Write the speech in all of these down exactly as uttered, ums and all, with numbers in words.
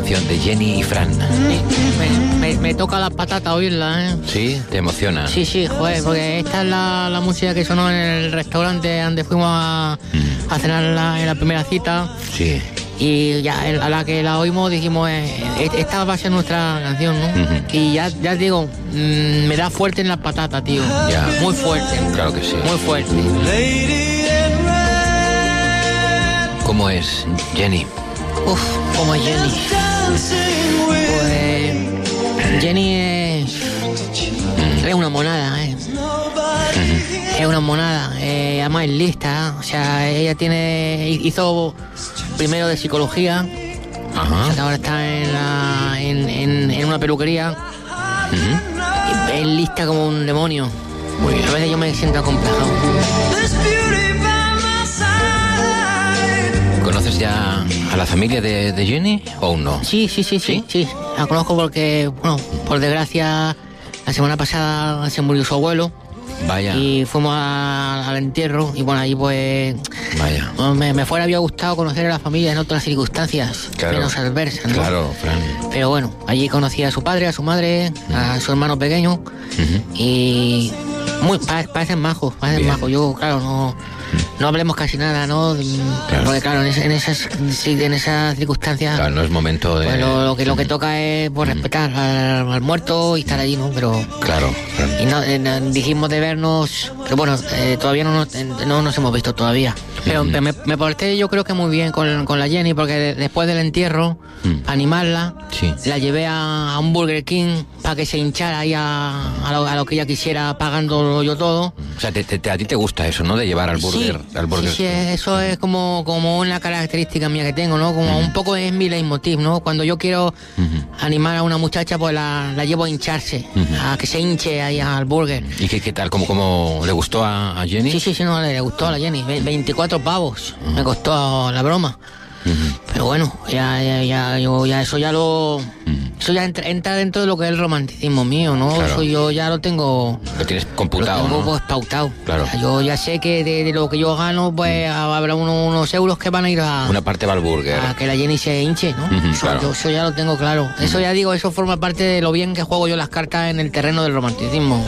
canción de Jenny y Fran. Me, me, me toca la patata oírla, ¿eh? ¿Sí? ¿Te emociona? Sí, sí, joder, porque esta es la, la música que sonó en el restaurante donde fuimos a, mm. a cenar la, en la primera cita. Sí. Y ya a la que la oímos dijimos, eh, esta va a ser nuestra canción, ¿no? Uh-huh. Y ya, ya digo, mmm, me da fuerte en la patata, tío. Ya. Muy fuerte. Claro que sí. Muy fuerte. ¿Cómo es Jenny? Uf, ¿cómo es Jenny? Pues Jenny es, mm. es una monada, ¿eh? Uh-huh. Es una monada, eh, además es lista, ¿eh? O sea, ella tiene, hizo primero de psicología. Ajá. O sea, ahora está en, la, en, en, en una peluquería. Uh-huh. Es lista como un demonio. Muy bien. A veces yo me siento acomplejado. ¿Conoces ya a la familia de, de Jenny o aún no? Sí, sí, sí, sí, sí, sí. La conozco porque, bueno, por desgracia, la semana pasada se murió su abuelo. Vaya. Y fuimos a, al entierro y bueno, ahí pues... Vaya. Me, me fuera había gustado conocer a la familia en otras circunstancias, claro, menos adversas, ¿no? Claro, Fran. Pero bueno, allí conocí a su padre, a su madre, uh-huh. a su hermano pequeño uh-huh. y... Muy, parecen majos, parecen Bien. majos. Yo, claro, no... No hablemos casi nada, ¿no? Claro. Porque claro, en, en esas sí, en esas circunstancias... Claro, no es momento de... Pues lo, lo, que, lo que toca es pues, respetar al, al muerto y estar allí, ¿no? Pero... Claro. claro. Y no, eh, dijimos de vernos... Pero bueno, eh, todavía no nos, eh, no nos hemos visto todavía. Pero mm. me, me porté yo creo que muy bien con, con la Jenny, porque de, después del entierro, mm. para animarla, sí. la llevé a, a un Burger King para que se hinchara ahí a, a, lo, a lo que ella quisiera, pagándolo yo todo. O sea, te, te, a ti te gusta eso, ¿no? De llevar al burger... Sí. Al burger. Sí, sí, eso es como, como una característica mía que tengo, ¿no? Como uh-huh. un poco es mi leitmotiv, ¿no? Cuando yo quiero uh-huh. animar a una muchacha, pues la, la llevo a hincharse, uh-huh. a que se hinche ahí al burger. ¿Y qué, qué tal? ¿Cómo, cómo le gustó a, a Jenny? Sí, sí, sí, no, le gustó a la Jenny. veinticuatro pavos uh-huh. me costó la broma. Uh-huh. Pero bueno, ya, ya, ya, yo, ya eso ya lo... Uh-huh. Eso ya entra, entra dentro de lo que es el romanticismo mío, ¿no? Claro. Eso yo ya lo tengo... Lo tienes computado, Lo tengo ¿no? pues pautado. Claro. O sea, yo ya sé que de, de lo que yo gano, pues uh-huh. habrá unos, unos euros que van a ir a... Una parte va al burger. A que la Jenny se hinche, ¿no? Uh-huh, eso, claro. yo, eso ya lo tengo claro. Uh-huh. Eso ya digo, eso forma parte de lo bien que juego yo las cartas en el terreno del romanticismo.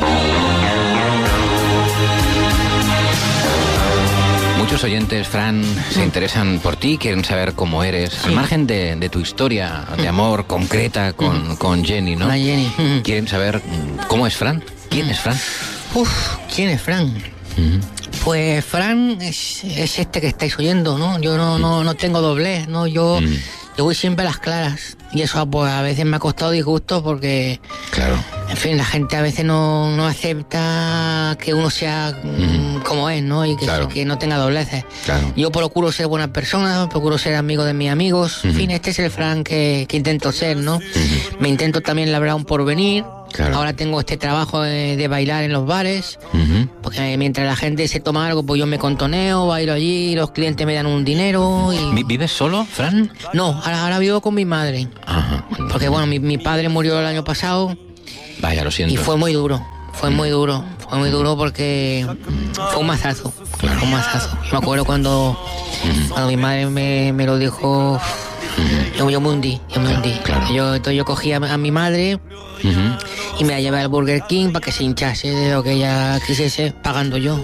Muchos oyentes, Fran, se interesan por ti, quieren saber cómo eres, sí. al margen de, de tu historia de amor concreta con, con Jenny, ¿no? La Jenny. Quieren saber cómo es Fran. ¿Quién es Fran? Uf, ¿quién es Fran? Uh-huh. Pues Fran es, es este que estáis oyendo, ¿no? Yo no, no, no tengo doblez, ¿no? Yo, uh-huh. yo voy siempre a las claras. Y eso pues a veces me ha costado disgusto porque... Claro. En fin, la gente a veces no, no acepta que uno sea uh-huh. como es, ¿no? Y que, claro. que no tenga dobleces. Claro. Yo procuro ser buena persona, procuro ser amigo de mis amigos. Uh-huh. En fin, este es el Fran que, que intento ser, ¿no? Uh-huh. Me intento también labrar un porvenir. Claro. Ahora tengo este trabajo de, de bailar en los bares, uh-huh. porque mientras la gente se toma algo, pues yo me contoneo, bailo allí, los clientes me dan un dinero. Y... ¿Vives solo, Fran? No, ahora, ahora vivo con mi madre. Ajá. Porque bueno, mi, mi padre murió el año pasado. Vaya, lo siento. Y fue muy duro, fue muy duro, fue muy duro porque fue un mazazo, claro. fue un mazazo. Yo me acuerdo cuando, uh-huh. cuando mi madre me, me lo dijo, uh-huh. yo, yo me hundí, yo me hundí. Claro. Yo, entonces yo cogí a, a mi madre uh-huh. y me la llevé al Burger King para que se hinchase de lo que ella quisiese, pagando yo.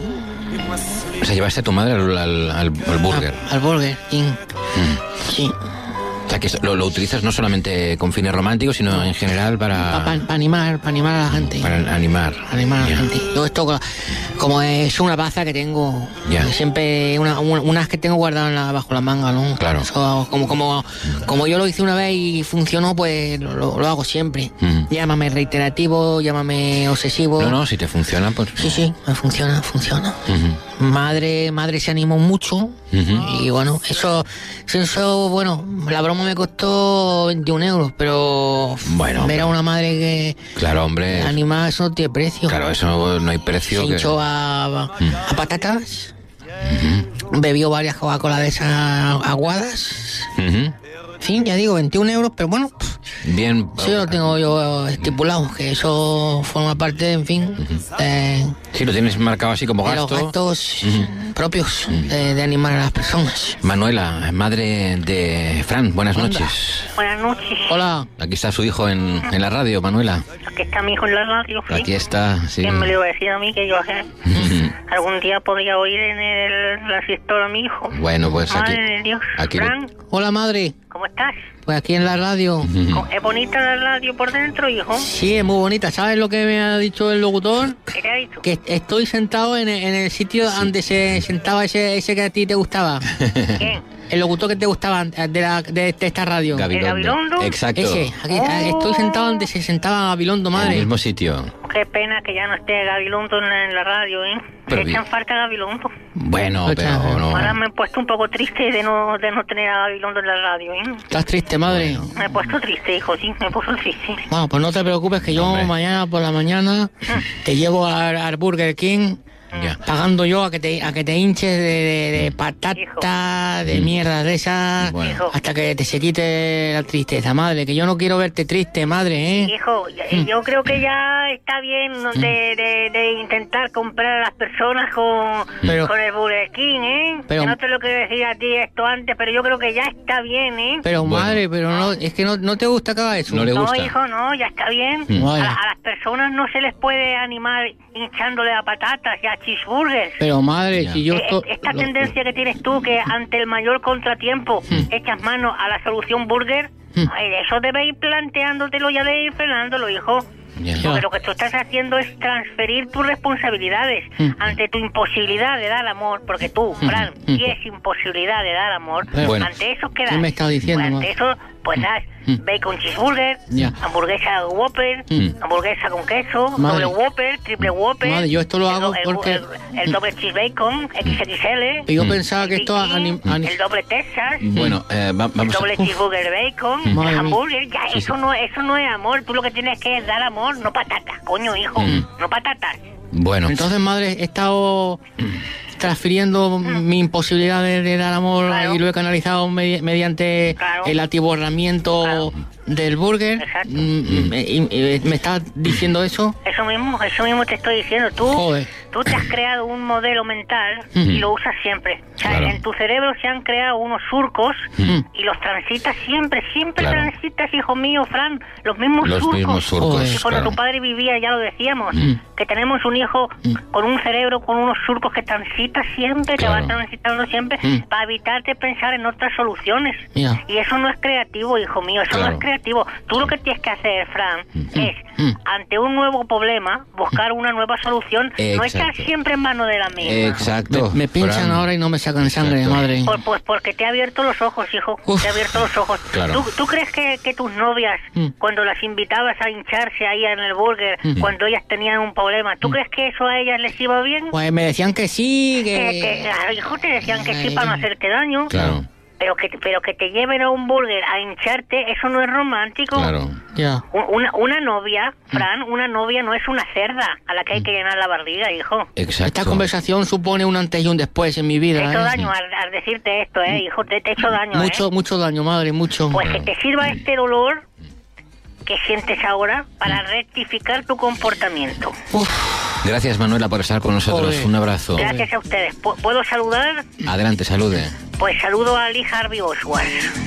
O sea, llevaste a tu madre al, al, al, al Burger. A, al Burger King, uh-huh. sí. O sea, que lo, lo utilizas no solamente con fines románticos, sino en general para... Para pa, pa animar, para animar a la gente. Para animar. Animar a la gente. Yo esto, como es una baza que tengo, yeah. siempre, una, una, unas que tengo guardadas la, bajo la manga, ¿no? Claro. Eso, como, como, como yo lo hice una vez y funcionó, pues lo, lo hago siempre. Mm. Llámame reiterativo, llámame obsesivo. No, no, si te funciona, pues... Sí, sí, me funciona, funciona. Uh-huh. Madre, madre se animó mucho. Uh-huh. Y bueno, eso, eso, bueno, la broma me costó veintiún euros, pero bueno, ver a una madre que claro, hombre, animada, eso no tiene precio. Claro, eso no hay precio. Se que... hinchó a, a, a patatas, uh-huh. bebió varias Coca-Cola de esas aguadas. Uh-huh. En fin, ya digo, veintiún euros, pero bueno, bien. Eso lo tengo yo estipulado, que eso forma parte, en fin, uh-huh. de... Sí, lo tienes marcado así como gasto. De los gastos uh-huh. propios uh-huh. de, de animar a las personas. Manuela, madre de Fran, buenas Anda. noches. Buenas noches. Hola. Aquí está su hijo en, en la radio, Manuela. Aquí está mi hijo en la radio. ¿Sí? Aquí está, sí. ¿Quién me lo iba a decir a mí que yo eh? algún día podría oír en el, la fiesta a mi hijo? Bueno, pues Madre aquí... de Dios. aquí Fran, lo... Hola, madre. ¿Cómo estás? Pues aquí en la radio. Uh-huh. ¿Es bonita la radio por dentro, hijo? Sí, es muy bonita. ¿Sabes lo que me ha dicho el locutor? ¿Qué te ha dicho? Que estoy sentado en, en el sitio sí. donde se sentaba ese, ese que a ti te gustaba. ¿Quién? El locutor que te gustaba de, la, de, de esta radio. Gabilondo. ¿El Gabilondo? Exacto. Ese. Aquí, oh. Estoy sentado donde se sentaba Gabilondo, madre. En el mismo sitio. Qué pena que ya no esté Gabilondo en la, en la radio, ¿eh? Pero Me echan falta Gabilondo. Bueno, Oye, pero no... Ahora me he puesto un poco triste de no, de no tener a Gabilondo en la radio, ¿eh? ¿Estás triste, madre? Bueno. Me he puesto triste, hijo, sí, me he puesto triste. Bueno, pues no te preocupes que yo Hombre. mañana por la mañana te llevo al, al Burger King... Ya. Pagando yo a que te a que te hinches de, de, de patata, de mierda de esas, Bueno. hasta que te se quite la tristeza, madre, que yo no quiero verte triste, madre, ¿eh? Hijo, yo creo que ya está bien de, de, de intentar comprar a las personas con, Pero- con el Burger King, ¿eh? Pero- Que no te lo quiero decir a ti esto antes, pero yo creo que ya está bien, ¿eh? Pero Bueno. madre, pero no, es que no, no te gusta que haga eso. No le No, gusta. hijo, no, ya está bien. Mm. A, Vale. a las personas no se les puede animar hinchándole a patatas y a cheeseburgers. Pero madre, Ya. si yo Eh, esto- Esta lo- tendencia que tienes tú, que ante el mayor contratiempo echas mano a la solución burger, Mm. ay, eso debe ir planteándotelo ya de ir frenándolo, hijo. Ya. Ya. Porque lo que tú estás haciendo es transferir tus responsabilidades Mm. ante tu imposibilidad de dar amor, porque tú, Fran, Mm. tienes imposibilidad de dar amor. Pero- Bueno. Ante eso, ¿qué das? ¿Qué me estás diciendo, Pues ma? ante eso, pues das Mm. bacon cheeseburger, Ya. hamburguesa Whopper, Mm. hamburguesa con queso, Madre. doble Whopper, triple Whopper. Madre, yo esto lo el hago do- el, porque- El, el doble cheese bacon, equis equis ele. yo Mm. pensaba que esto el, anim- ani- el doble Texas. Bueno, eh, va- El vamos doble a... cheeseburger bacon, Madre el mía. hamburger, ya, Sí, eso sí. no eso no es amor. Tú lo que tienes que es dar amor, no patatas, coño, hijo, Mm. no patatas. Bueno, Entonces, madre, he estado transfiriendo mi imposibilidad de, de dar amor Claro. y lo he canalizado medi- mediante Claro. el atiborramiento Claro. del burger. Exacto. Mm, mm, y- y- ¿Me estás diciendo eso? Eso mismo, eso mismo te estoy diciendo. Tú, Joder. tú te has creado un modelo mental Mm. y lo usas siempre. O sea, Claro. en tu cerebro se han creado unos surcos Mm. y los transitas siempre, siempre Claro. transitas, hijo mío, Fran, los mismos los surcos. mismos surcos, Joder. Y cuando claro. tu padre vivía, ya lo decíamos, Mm. que tenemos un hijo Mm. con un cerebro, con unos surcos que transita siempre, que Claro. va transitando siempre, Mm. para evitarte pensar en otras soluciones. Ya. Y eso no es creativo, hijo mío, eso Claro. no es creativo. Tú lo que tienes que hacer, Fran, es, Mm. ante un nuevo problema, buscar una nueva solución, no Exacto. estar siempre en mano de la misma. Exacto. Me, me pinchan Fran. ahora y no me sacan sangre, Exacto. madre. Por- pues porque te ha abierto los ojos, hijo. Uf. Te ha abierto los ojos. Claro. ¿Tú, tú crees que, que tus novias, Mm. cuando las invitabas a hincharse ahí en el burger, Mm. cuando ellas tenían un problema, ¿tú crees que eso a ellas les iba bien? Pues me decían que sí, Que, que... que, claro, hijo, te decían que sí Ay. para no hacerte daño. Claro, Pero que, pero que te lleven a un burger a hincharte, eso no es romántico. claro. Ya. Un- Una, una novia, Fran, una novia no es una cerda a la que hay que llenar la barriga, hijo. Exacto. Esta conversación supone un antes y un después en mi Te he vida, hecho ¿eh? daño al, al decirte esto, eh, hijo, te, te he hecho daño, Mucho, eh. mucho daño, madre, mucho. Pues que te sirva este dolor que sientes ahora para rectificar tu comportamiento. Uf, Gracias, Manuela, por estar con nosotros. Joder. Un abrazo. Gracias a ustedes. ¿Pu- ¿Puedo saludar? Adelante, salude. Pues saludo a Lee Harvey Oswald.